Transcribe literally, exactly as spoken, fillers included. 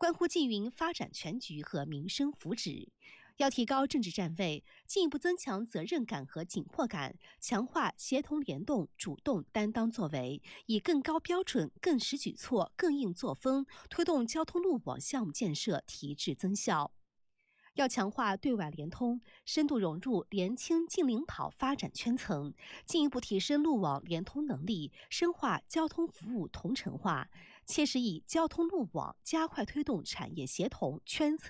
关乎经营发展全局和民生福祉。要提高政治站位，进一步增强责任感和紧迫感，强化协同联动、主动担当作为，以更高标准、更实举措、更硬作风，推动交通路网项目建设提质增效。要强化对外联通，深度融入联青近领跑发展圈层，进一步提升路网联通能力，深化交通服务同城化，切实以交通路网加快推动产业协同圈层